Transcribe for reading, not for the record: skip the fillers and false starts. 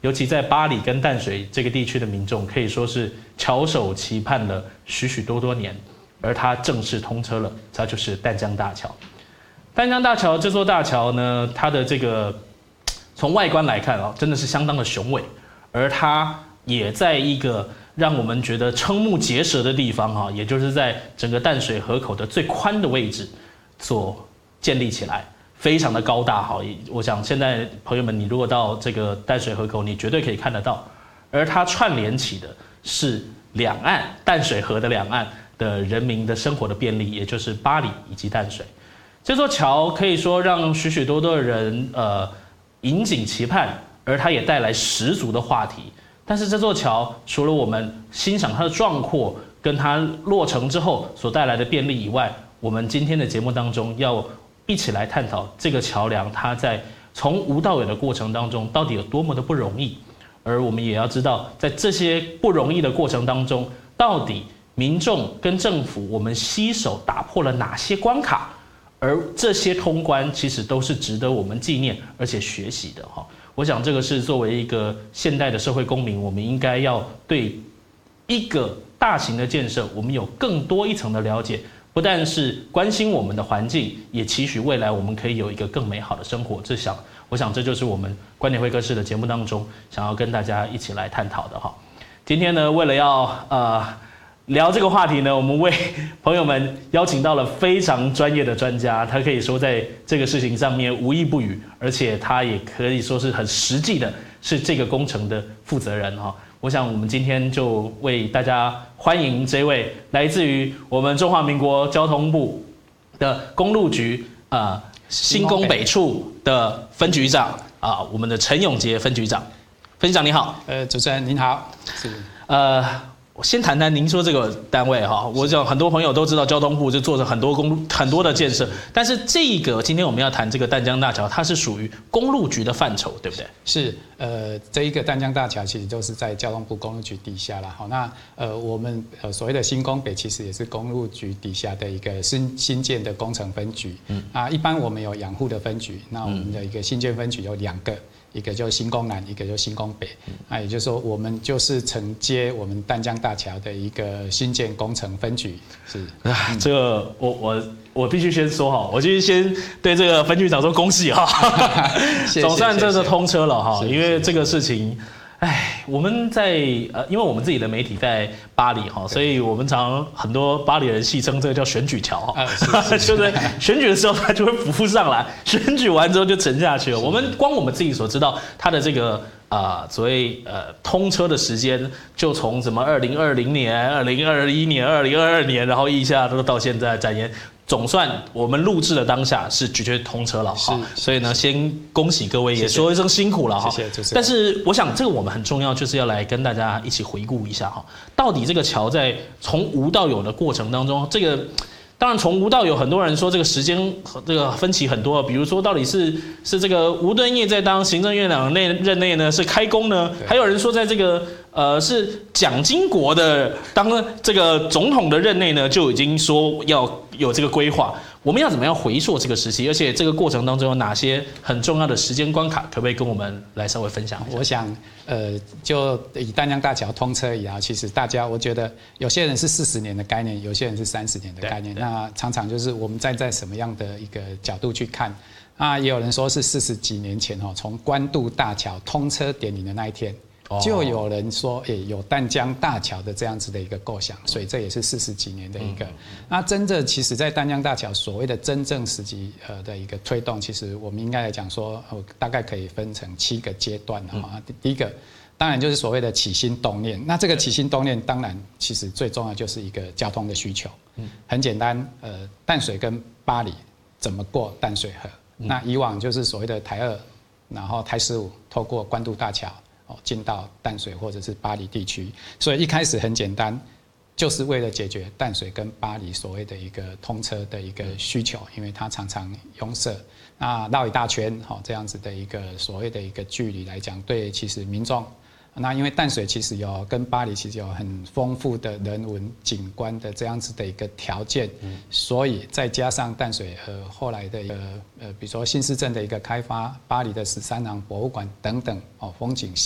尤其在巴黎跟淡水这个地区的民众，可以说是翘首期盼了许许多年，而它正式通车了，它就是淡江大桥。淡江大桥这座大桥呢，它的这个从外观来看真的是相当的雄伟，而它也在一个让我们觉得瞠目结舌的地方也就是在整个淡水河口的最宽的位置所建立起来。非常的高大我想现在朋友们，你如果到这个淡水河口，你绝对可以看得到。而它串联起的是两岸淡水河的两岸的人民的生活的便利，也就是巴黎以及淡水。这座桥可以说让许许多多的人引颈期盼，而它也带来十足的话题。但是这座桥除了我们欣赏它的壮阔跟它落成之后所带来的便利以外，我们今天的节目当中要一起来探讨这个桥梁，它在从无到有的过程当中到底有多么的不容易，而我们也要知道，在这些不容易的过程当中，到底民众跟政府我们携手打破了哪些关卡，而这些通关其实都是值得我们纪念而且学习的我想这个是作为一个现代的社会公民，我们应该要对一个大型的建设，我们有更多一层的了解。不但是关心我们的环境，也期许未来我们可以有一个更美好的生活。我想这就是我们观点会客室的节目当中想要跟大家一起来探讨的今天呢，为了要聊这个话题呢，我们为朋友们邀请到了非常专业的专家，他可以说在这个事情上面无一不语，而且他也可以说是很实际的，是这个工程的负责人我想我们今天就为大家欢迎这位来自于我们中华民国交通部的公路局新工北处的分局长我们的陈永杰分局长。分局长你好。 主持人您好。是我先谈谈您说这个单位我想很多朋友都知道交通部就做了很多的建设，但是这个今天我们要谈这个淡江大桥，它是属于公路局的范畴，对不对？ 是，这一个淡江大桥其实就是在交通部公路局底下啦。那我们所谓的新工北其实也是公路局底下的一个新建的工程分局。一般我们有养护的分局，那我们的一个新建分局有2个。一个就是新工南，一个就是新工北，也就是说，我们就是承接我们淡江大桥的一个新建工程分局。是这个我必须先说我必须先对这个分局长说恭喜总算这次通车了因为这个事情。我们在因为我们自己的媒体在巴黎所以我们常很多巴黎人戏称这个叫选举桥就是选举的时候它就会浮上来，选举完之后就沉下去了。我们自己所知道它的这个所谓通车的时间，就从什么2020年、2021年、2022年，然后一下都到现在展延。总算我们录制的当下是绝对通车了所以呢，先恭喜各位，也说一声辛苦了谢谢。 但是我想这个我们很重要，就是要来跟大家一起回顾一下到底这个桥在从无到有的过程当中，这个当然从无到有，很多人说这个时间这个分歧很多，比如说到底是这个吴敦义在当行政院长任内呢是开工呢，还有人说在这个是蒋经国的当这个总统的任内呢就已经说要有这个规划。我们要怎么样回溯这个时期，而且这个过程当中有哪些很重要的时间关卡，可不可以跟我们来稍微分享一下？ 我想就以淡江大桥通车以来，其实大家我觉得有些人是40年的概念，有些人是30年的概念，那常常就是我们站在什么样的一个角度去看也有人说是40几年前从关渡大桥通车典礼的那一天，就有人说有淡江大桥的这样子的一个构想，所以这也是40几年的一个。那真正其实在淡江大桥所谓的真正实际的一个推动，其实我们应该来讲说大概可以分成7个阶段第一个当然就是所谓的起心动念，那这个起心动念当然其实最重要就是一个交通的需求。很简单，淡水跟巴黎怎么过淡水河？那以往就是所谓的台2，然后台15透过关渡大桥进到淡水或者是巴黎地区，所以一开始很简单，就是为了解决淡水跟巴黎所谓的一个通车的一个需求，因为它常常拥塞，那绕一大圈这样子的一个所谓的一个距离来讲，对其实民众。那因为淡水其实跟巴黎其实有很丰富的人文景观的这样子的一个条件，所以再加上淡水后来的一个比如说新市镇的一个开发，巴黎的13行博物馆等等风景